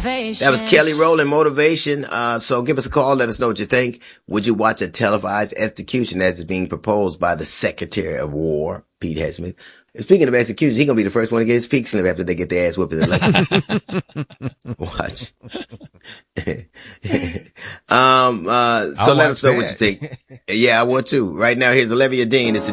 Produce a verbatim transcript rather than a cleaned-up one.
That was Kelly Rowland, Motivation. Uh, so give us a call. Let us know what you think. Would you watch a televised execution as is being proposed by the Secretary of War, Pete Hegseth? Speaking of executions, he's going to be the first one to get his peak slip after they get their ass whipped in the election. Watch. um, uh, so I'll let us know that. what you think. Yeah, I would too. Right now, here's Olivia Dean. It's